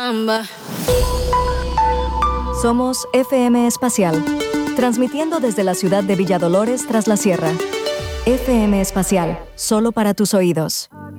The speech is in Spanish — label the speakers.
Speaker 1: samba.
Speaker 2: Somos FM Espacial, transmitiendo desde la ciudad de Villa Dolores tras la sierra. FM Espacial, solo para tus oídos.